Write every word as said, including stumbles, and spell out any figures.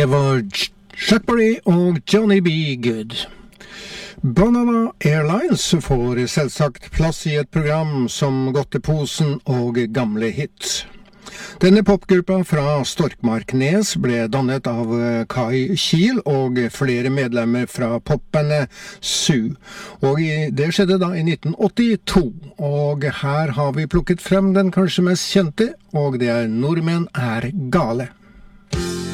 Det var Chuck Berry og Johnny B. Good. Banana Airlines får selvsagt plass i et program som Godteposen og gamle hits. Denne popgruppa fra Storkmarknes ble dannet av Kai Kiel og flere medlemmer fra popbandet Sue. Og det skjedde da i nitten åttito, og her har vi plukket frem den kanskje mest kjente, og det er Nordmenn er gale.